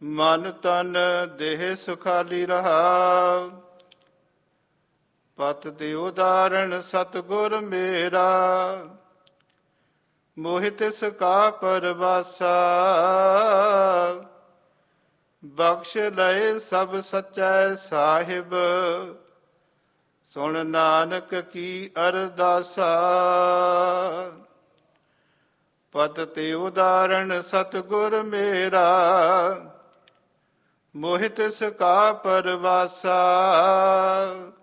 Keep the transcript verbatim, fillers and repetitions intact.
ਮਨ ਤਨ ਦੇਹ ਸੁਖਾਲੀ ਰਹਾ। ਪਤ ਤੇ ਉਦਾਹਰਣ ਸਤਿਗੁਰ ਮੇਰਾ, ਮੋਹਿ ਤਿਸ ਕਾ ਪਰਵਾਸਾ। ਬਖਸ਼ ਲਏ ਸਭ ਸਚੈ ਸਾਹਿਬ, ਸੁਣ ਨਾਨਕ ਕੀ ਅਰਦਾਸਾ। ਪਤ ਤੇ ਉਦਾਹਰਣ ਸਤਿਗੁਰ ਮੇਰਾ, ਮੋਹਿ ਤਿਸ ਕਾ ਪਰਵਾਸਾ।